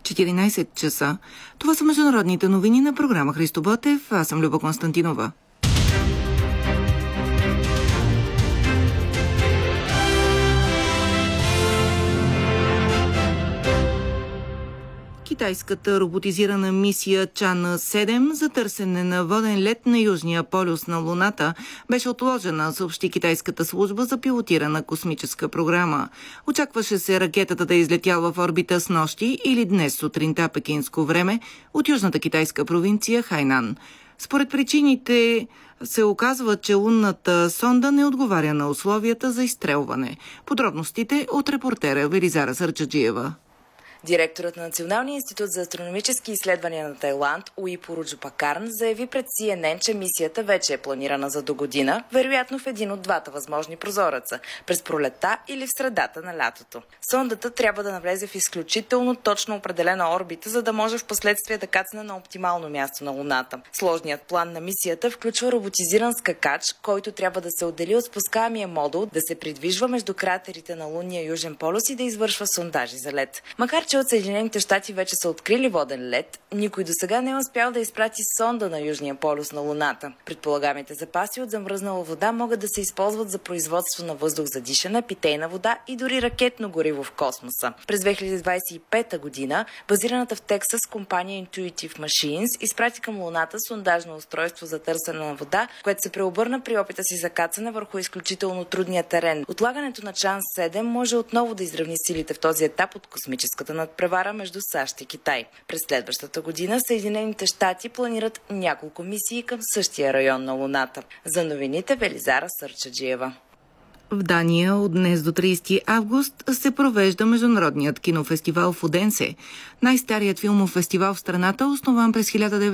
14 часа. Това са международните новини на програма Христо Ботев. Аз съм Люба Константинова. Китайската роботизирана мисия Чан-7 за търсене на воден лед на Южния полюс на Луната беше отложена, съобщи китайската служба за пилотирана космическа програма. Очакваше се ракетата да излетяла в орбита с нощи или днес сутринта пекинско време от южната китайска провинция Хайнан. Според причините се оказва, че лунната сонда не отговаря на условията за изстрелване. Подробностите от репортера Велизара Сърчаджиева. Директорът на Националния институт за астрономически изследвания на Тайланд Уипо Руджупакарн заяви пред CNN, че мисията вече е планирана за догодина, вероятно в един от двата възможни прозореца – през пролетта или в средата на лятото. Сондата трябва да навлезе в изключително точно определена орбита, за да може в последствие да кацне на оптимално място на Луната. Сложният план на мисията включва роботизиран скакач, който трябва да се отдели от спускаемия модул, да се придвижва между кратерите на лунния южен полюс и да извършва сондажи за лед. Макар че от Съединените щати вече са открили воден лед, никой досега не е успял да изпрати сонда на Южния полюс на Луната. Предполагаемите запаси от замръзнала вода могат да се използват за производство на въздух за дишане, питейна вода и дори ракетно гориво в космоса. През 2025 година базираната в Тексас компания Intuitive Machines изпрати към Луната сондажно устройство за търсене на вода, което се преобърна при опита си за кацане върху изключително трудния терен. Отлагането на Чан-7 може отново да изравни силите в този етап от космическата надпревара между САЩ и Китай. През следващата година Съединените щати планират няколко мисии към същия район на Луната. За новините Велизара Сърчаджиева. В Дания от днес до 30 август се провежда Международният кинофестивал в Оденсе. Най-старият филмов фестивал в страната, основан през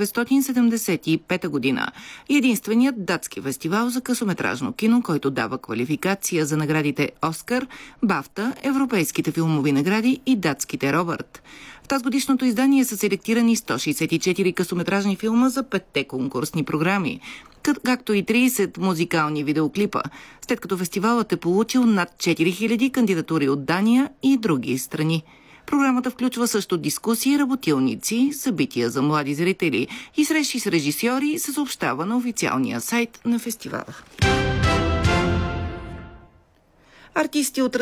1975 година. И единственият датски фестивал за късометражно кино, който дава квалификация за наградите Оскар, Бафта, европейските филмови награди и датските Робърт. В тази годишното издание са селектирани 164 късометражни филма за 5 конкурсни програми, както и 30 музикални видеоклипа, след като фестивалът е получил над 4000 кандидатури от Дания и други страни. Програмата включва също дискусии, работилници, събития за млади зрители и срещи с режисьори, се съобщава на официалния сайт на фестивала. Артисти от